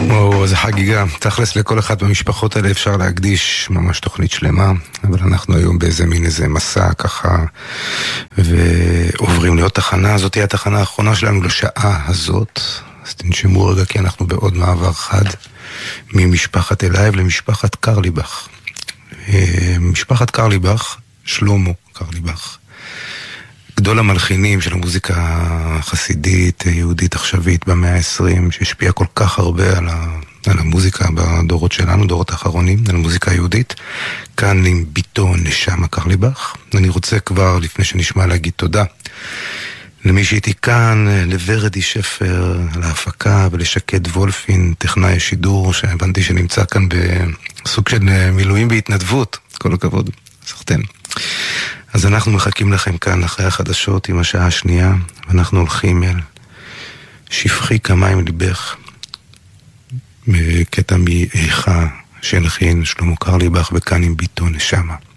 או, זה חגיגה. תכלס לכל אחת במשפחות האלה אפשר להקדיש ממש תוכנית שלמה, אבל אנחנו היום באיזה מין איזה מסע ככה, ועוברים להיות תחנה. זאת תהיה התחנה האחרונה שלנו לשעה הזאת, אז תנשמו רגע כי אנחנו בעוד מעבר חד, ממשפחת אלייב למשפחת קרליבך. משפחת קרליבך, שלמה קרליבך, גדול המלחינים של המוזיקה החסידית, יהודית עכשווית במאה ה-20, שהשפיע כל כך הרבה על המוזיקה בדורות שלנו, דורות האחרונים, על המוזיקה היהודית, כאן עם ביתו נשמה קרליבך. אני רוצה כבר, לפני שנשמע, להגיד תודה למי שהייתי כאן, לוורדי שפר, להפקה, ולשקד וולפין, טכנאי השידור, שהבנתי שנמצא כאן בסוג של מילואים בהתנדבות. כל הכבוד, סחטן. אז אנחנו מחכים לכם כאן אחרי החדשות עם השעה השנייה, ואנחנו הולכים אל שפכי כמים ליבך, בקטע מאיכה שהלחין שלמה קרליבך, וכאן עם ביתו נשמה.